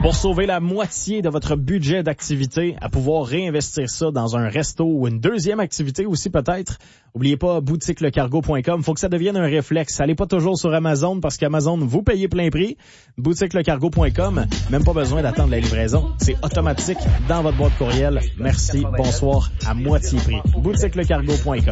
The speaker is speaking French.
Pour sauver la moitié de votre budget d'activité, à pouvoir réinvestir ça dans un resto ou une deuxième activité aussi peut-être, oubliez pas boutiquelecargo.com. Faut que ça devienne un réflexe. Allez pas toujours sur Amazon parce qu'Amazon, vous payez plein prix. Boutiquelecargo.com, même pas besoin d'attendre la livraison. C'est automatique dans votre boîte courriel. Merci, bonsoir, à moitié prix. Boutiquelecargo.com.